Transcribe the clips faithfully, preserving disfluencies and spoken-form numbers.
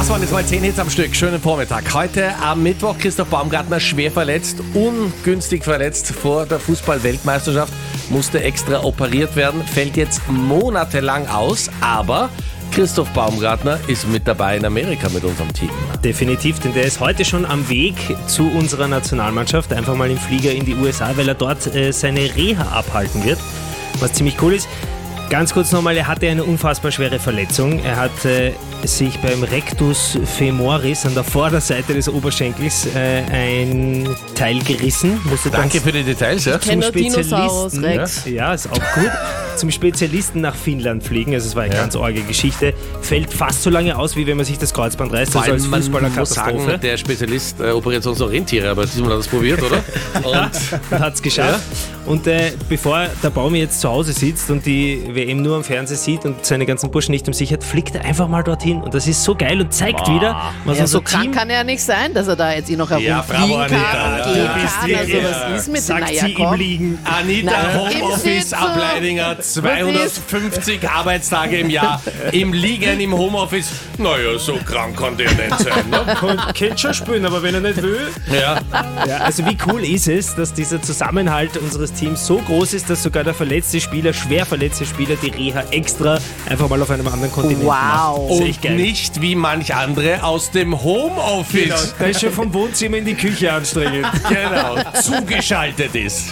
Das waren jetzt mal zehn Hits am Stück. Schönen Vormittag. Heute am Mittwoch Christoph Baumgartner schwer verletzt, ungünstig verletzt vor der Fußball-Weltmeisterschaft, musste extra operiert werden, fällt jetzt monatelang aus, aber Christoph Baumgartner ist mit dabei in Amerika mit unserem Team. Definitiv, denn der ist heute schon am Weg zu unserer Nationalmannschaft, einfach mal im Flieger in die U S A, weil er dort äh, seine Reha abhalten wird, was ziemlich cool ist. Ganz kurz nochmal, er hatte eine unfassbar schwere Verletzung. Er hat äh, sich beim Rectus femoris an der Vorderseite des Oberschenkels äh, ein Teil gerissen. Musste Danke für die Details. Ja. Zum Dinosaurus Spezialisten, Rex. ja, ja, ist auch gut, zum Spezialisten nach Finnland fliegen. Also es war eine ja. ganz arge Geschichte. Fällt fast so lange aus, wie wenn man sich das Kreuzband reißt. Vor also als allem, Fußballer man muss Katastrophe. sagen, der Spezialist äh, operiert sonst noch Rentiere, aber diesmal hat er es probiert, oder? Und hat es geschafft. Ja. Und äh, bevor der Baumi jetzt zu Hause sitzt und die W M nur am Fernsehen sieht und seine ganzen Burschen nicht um sich hat, fliegt er einfach mal dorthin. Und das ist so geil und zeigt Boah. wieder, was Ja, unser so krank Team... kann er ja nicht sein, dass er da jetzt ihn noch herumfliegen Ja, bravo, kann Anita. und gehen Ja, kann. die- Also was ist mit dem? sagt Naja, sie komm. im Liegen. Anita, Na, im Homeoffice, Sitzen. Ableidinger, zweihundertfünfzig Arbeitstage im Jahr, im Liegen, im Homeoffice. Naja, so krank kann der nicht sein, ne? Kann- Könnte schon spielen, aber wenn er nicht will... Ja. Ja, also wie cool ist es, dass dieser Zusammenhalt unseres Teams so groß ist, dass sogar der verletzte Spieler, schwer verletzte Spieler, die Reha extra einfach mal auf einem anderen Kontinent Wow. macht. Das ist Und echt geil. nicht wie manch andere aus dem Homeoffice. Genau, da ist schon vom Wohnzimmer in die Küche anstrengend. Genau, zugeschaltet ist.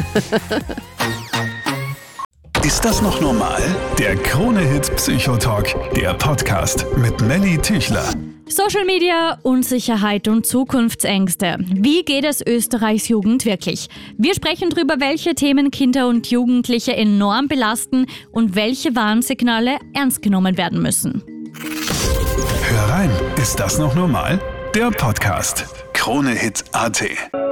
Ist das noch normal? Der Krone-Hit Psychotalk, der Podcast mit Melly Tüchler. Social Media, Unsicherheit und Zukunftsängste. Wie geht es Österreichs Jugend wirklich? Wir sprechen darüber, welche Themen Kinder und Jugendliche enorm belasten und welche Warnsignale ernst genommen werden müssen. Hör rein, ist das noch normal? Der Podcast. Krone-Hit Punkt at.